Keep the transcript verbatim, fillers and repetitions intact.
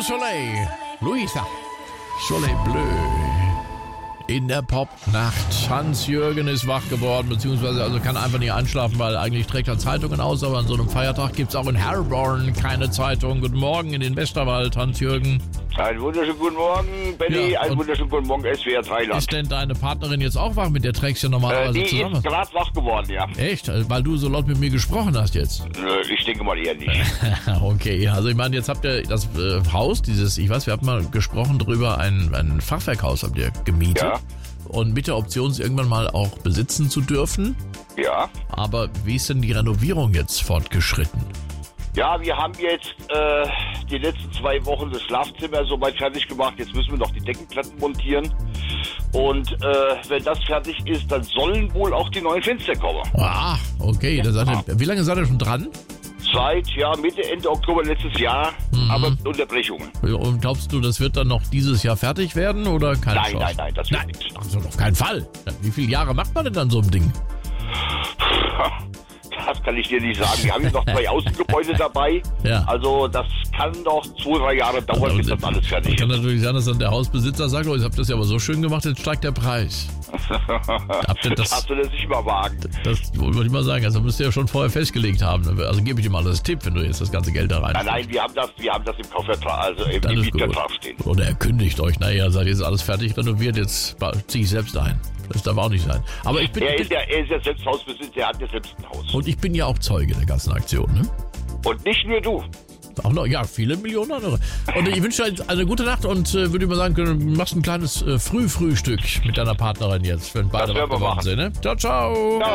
Soleil, Luisa, Soleil Bleu. In der Popnacht. Hans-Jürgen ist wach geworden, beziehungsweise also kann einfach nicht einschlafen, weil eigentlich trägt er Zeitungen aus, aber an so einem Feiertag gibt es auch in Herborn keine Zeitung. Guten Morgen in den Westerwald, Hans-Jürgen. Einen wunderschönen guten Morgen, Benny. Ja, einen wunderschönen guten Morgen, S W R Thailand. Ist denn deine Partnerin jetzt auch wach? Mit der trägst du ja Äh, normalerweise die zusammen. ist gerade wach geworden, ja. Echt? Weil du so laut mit mir gesprochen hast jetzt? Nö, ich denke mal eher nicht. Okay, also ich meine, jetzt habt ihr das äh, Haus, dieses, ich weiß, wir hatten mal gesprochen drüber, ein, ein Fachwerkhaus habt ihr gemietet. Ja. Und mit der Option, es irgendwann mal auch besitzen zu dürfen. Ja. Aber wie ist denn die Renovierung jetzt fortgeschritten? Ja, wir haben jetzt äh, die letzten zwei Wochen das Schlafzimmer soweit fertig gemacht. Jetzt müssen wir noch die Deckenplatten montieren. Und äh, wenn das fertig ist, dann sollen wohl auch die neuen Fenster kommen. Ah, okay. Da seid ihr, wie lange seid ihr schon dran? Seit ja, Mitte, Ende Oktober letztes Jahr, Mhm. aber mit Unterbrechungen. Und glaubst du, das wird dann noch dieses Jahr fertig werden oder keine Nein, Chance? nein, nein, das wird Nein, nichts. also auf keinen Fall. Wie viele Jahre macht man denn dann so ein Ding? Das kann ich dir nicht sagen. Wir haben noch zwei Außengebäude dabei. Ja. Also das kann noch zwei, drei Jahre dauern, bis das alles fertig Kann ist. natürlich sein, dass dann der Hausbesitzer sagt, oh, ich habe das ja aber so schön gemacht, jetzt steigt der Preis. Habt ihr das, Darfst du das nicht mal wagen? das wollte ich mal sagen, also müsst ihr ja schon vorher festgelegt haben. Also gebe ich dir mal das Tipp, wenn du jetzt das ganze Geld da rein. Nein, nein, wir haben das, wir haben das im Kaufvertrag, also im Dann ist gut. Mietvertrag stehen. Oder er kündigt euch, naja, seid jetzt alles fertig renoviert, jetzt ziehe ich selbst ein. Das darf auch nicht sein. Aber ich bin, Er ich ist bin ja, er ist ja selbst Hausbesitzer, er hat ja selbst ein Haus. und ich bin ja auch Zeuge der ganzen Aktion, ne? Und nicht nur du. Auch noch, ja, viele Millionen andere. Und ich wünsche dir eine gute Nacht und äh, würde mal sagen, du machst ein kleines äh, Frühfrühstück mit deiner Partnerin jetzt, wenn beide Das werden wach wir geworden machen. sind, ne? Ciao, ciao. Ciao.